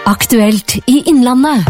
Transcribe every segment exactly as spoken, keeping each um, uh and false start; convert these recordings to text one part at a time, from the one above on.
Aktuelt i Innlandet.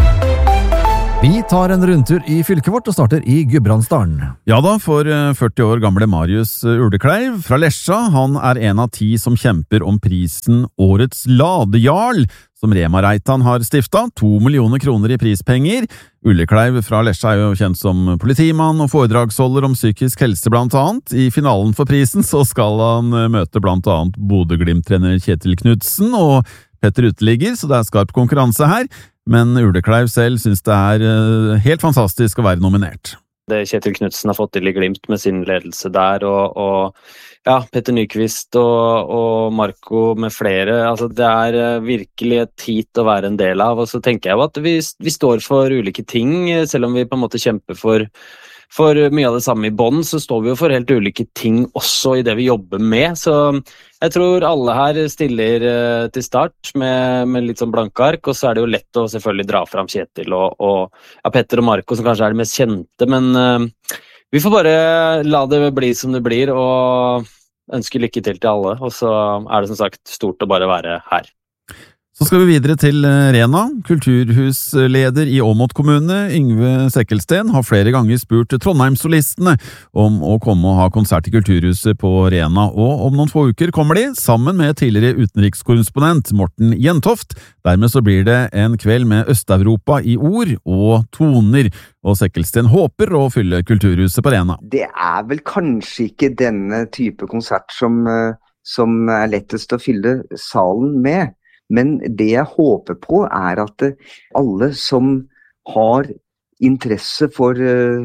Vi tar en rundtur i fylket vårt og starter i Gudbrandsdalen. Ja da, for førti år gamle Marius Ulekleiv fra Lesja, han er en av ti som kjemper om prisen Årets Ladejarl, som Rema Reitan har stiftet, to millioner kroner i prispenger. Ulekleiv fra Lesja er jo kjent som politimann og foredragsholder om psykisk helse blant annet. I finalen for prisen så skal han møte blant annet Bodø-Glimt-trener Kjetil Knudsen og Petter Uteligger, så det er skarp konkurranse her. Men Ulekleiv selv synes det er helt fantastisk å være nominert. Det Kjetil Knudsen har fått til i Glimt med sin ledelse der, og, og ja, Petter Nyqvist og, og Marco med flere, altså det er virkelig et hit å være en del av, og så tenker jeg jo at vi, vi står for ulike ting, selv om vi på en måte kjemper for, for mye av det samme i bånd, så står vi jo for helt ulike ting også i det vi jobber med, så jeg tror alle her stiller til start med, med litt sånn blanke ark, og så er det jo lett å selvfølgelig dra fram Kjetil og, og ja, Petter og Marco som kanskje er de mest kjente, men uh, vi får bare la det bli som det blir, og ønske lykke til til alle, og så er det som sagt stort å bare være her. Så skal vi videre til Rena. Kulturhusleder i Åmot kommune, Yngve Sekkelsten, har flere ganger spurt Trondheimssolistene om å komme og ha konsert i Kulturhuset på Rena, og om noen få uker kommer de, sammen med tidligere utenrikskorrespondent Morten Jentoft. Dermed så blir det en kveld med Øst-Europa i ord og toner, og Sekkelsten håper å fylle Kulturhuset på Rena. Det er vel kanskje ikke denne type konsert som, som er lettest å fylle salen med. Men det jeg håper på er at alle som har interesse for uh,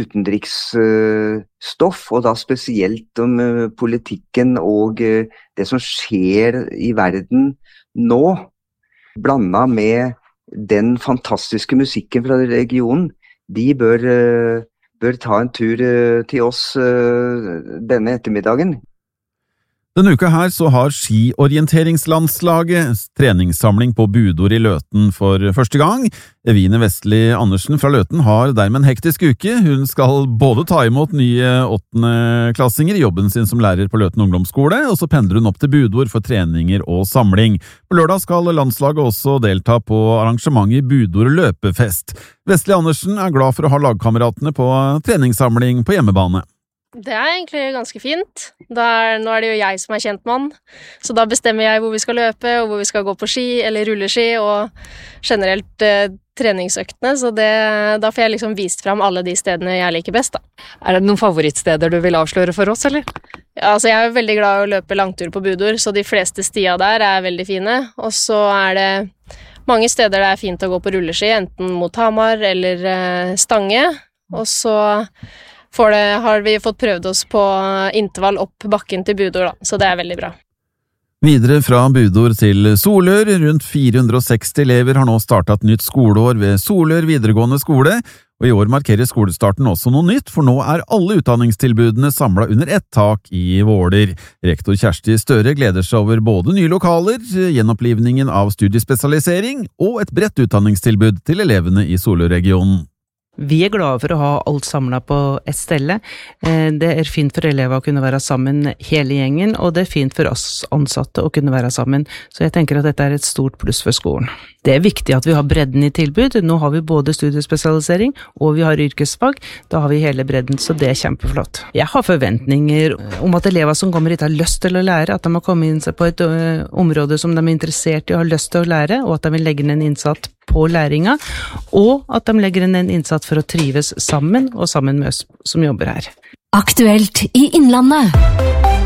utenriksstoff, uh, og da spesielt om uh, politikken og uh, det som skjer i verden nå, blandet med den fantastiske musikken fra regionen, de bør, uh, bør ta en tur uh, til oss uh, denne ettermiddagen. Denne uka her så har skiorienteringslandslaget treningssamling på Budor i Løten for første gang. Evine Vestli Andersen fra Løten har dermed en hektisk uke. Hun skal både ta imot nye åttendeklassinger i jobben sin som lærer på Løten ungdomsskole, og så pendler hun opp til Budor for treninger og samling. På lørdag skal landslaget også delta på arrangementet i Budor løpefest. Vestli Andersen er glad for å ha lagkameratene på treningssamling på hjemmebane. Det er egentlig ganske fint. Der, nå er det jo jeg som er kjentmann, så da bestemmer jeg hvor vi skal løpe, og hvor vi skal gå på ski, eller rulleski, og generelt eh, treningsøktene, så det, da får jeg liksom vist frem alle de stedene jeg liker best, da. Er det noen favorittsteder du vil avsløre for oss, eller? Ja, altså jeg er veldig glad i å løpe langtur på Budor, så de fleste stier der er veldig fine, og så er det mange steder det er fint å gå på rulleski, enten mot Hamar eller eh, Stange, og så For det har vi fått prøvd oss på intervall opp bakken til Budor, da, så det er veldig bra. Videre fra Budor til Solør. Rundt fire hundre og seksti elever har nå startet et nytt skoleår ved Solør videregående skole, og i år markerer skolestarten også noe nytt, for nå er alle utdanningstilbudene samlet under ett tak i Våler. Rektor Kjersti Støre gleder seg over både nye lokaler, gjenopplivningen av studiespesialisering og et bredt utdanningstilbud til elevene i Solør-regionen. Vi er glade for å ha alt samlet på et stelle. Det er fint for elever å kunne være sammen hele gjengen, og det er fint for oss ansatte å kunne være sammen. Så jeg tenker at dette er et stort pluss for skolen. Det er viktig at vi har bredden i tilbud. Nå har vi både studiespesialisering og vi har yrkesfag. Da har vi hele bredden, så det er kjempeflott. Jeg har forventninger om at elever som kommer hit har lyst til å lære, at de har kommet inn på et uh, område som de er interessert i og har lyst til å lære, og at de vil legge inn en innsats på læringa, og at de legger inn en innsats for å trives sammen og sammen med oss som jobber her. Aktuelt i Innlandet.